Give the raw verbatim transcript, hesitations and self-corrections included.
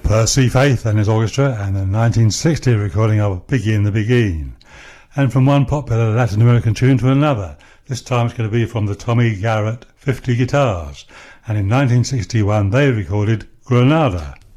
Percy Faith and his orchestra, and the nineteen sixty recording of Begin the Begin. And from one popular Latin American tune to another. This time it's going to be from the Tommy Garrett fifty Guitars. And in nineteen sixty-one they recorded Granada.